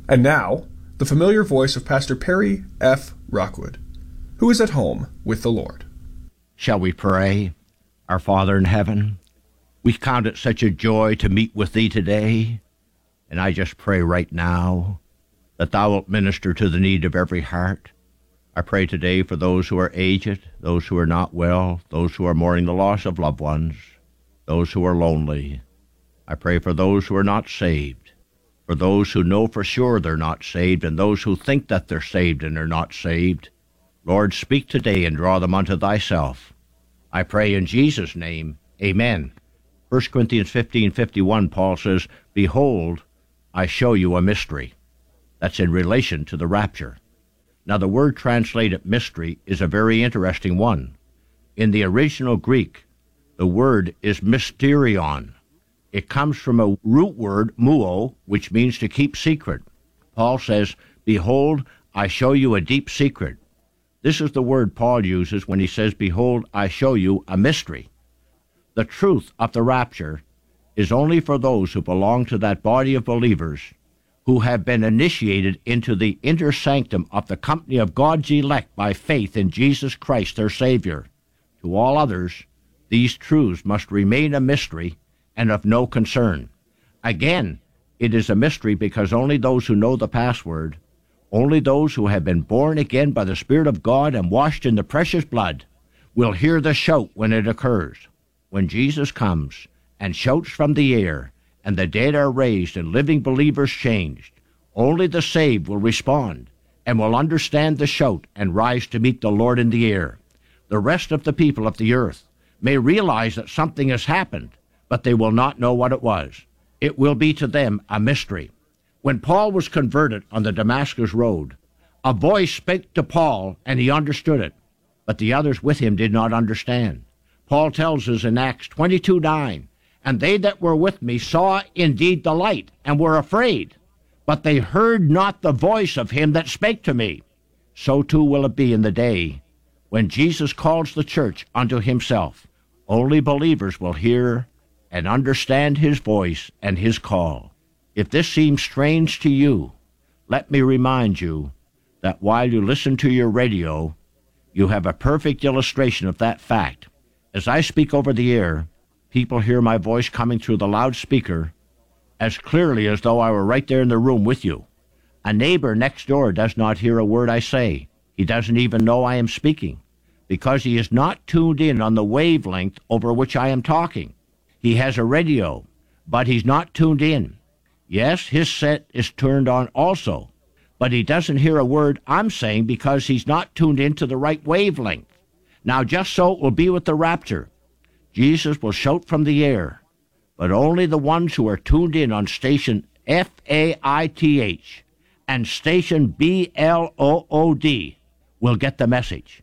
And now, the familiar voice of Pastor Perry F. Rockwood, who is at home with the Lord. Shall we pray? Our Father in heaven, we count it such a joy to meet with Thee today, and I just pray right now that Thou wilt minister to the need of every heart. I pray today for those who are aged, those who are not well, those who are mourning the loss of loved ones, those who are lonely. I pray for those who are not saved, for those who know for sure they're not saved, and those who think that they're saved and are not saved. Lord, speak today and draw them unto Thyself. I pray in Jesus' name, amen. 1 Corinthians 15:51, Paul says, "Behold, I show you a mystery." That's in relation to the rapture. Now, the word translated mystery is a very interesting one. In the original Greek, the word is mysterion. It comes from a root word, muo, which means to keep secret. Paul says, "Behold, I show you a deep secret." This is the word Paul uses when he says, "Behold, I show you a mystery." The truth of the rapture is only for those who belong to that body of believers who have been initiated into the inner sanctum of the company of God's elect by faith in Jesus Christ, their Savior. To all others, these truths must remain a mystery and of no concern. Again, it is a mystery because only those who know the password, only those who have been born again by the Spirit of God and washed in the precious blood, will hear the shout when it occurs. When Jesus comes and shouts from the air, and the dead are raised and living believers changed, only the saved will respond and will understand the shout and rise to meet the Lord in the air. The rest of the people of the earth may realize that something has happened, but they will not know what it was. It will be to them a mystery. When Paul was converted on the Damascus road, a voice spake to Paul, and he understood it, but the others with him did not understand. Paul tells us in Acts 22:9, "And they that were with me saw indeed the light, and were afraid, but they heard not the voice of him that spake to me." So too will it be in the day when Jesus calls the church unto himself. Only believers will hear and understand his voice and his call. If this seems strange to you, let me remind you that while you listen to your radio, you have a perfect illustration of that fact. As I speak over the air, people hear my voice coming through the loudspeaker as clearly as though I were right there in the room with you. A neighbor next door does not hear a word I say. He doesn't even know I am speaking, because he is not tuned in on the wavelength over which I am talking. He has a radio, but he's not tuned in. Yes, his set is turned on also, but he doesn't hear a word I'm saying because he's not tuned into the right wavelength. Now, just so it will be with the rapture. Jesus will shout from the air, but only the ones who are tuned in on station FAITH and station BLOOD will get the message.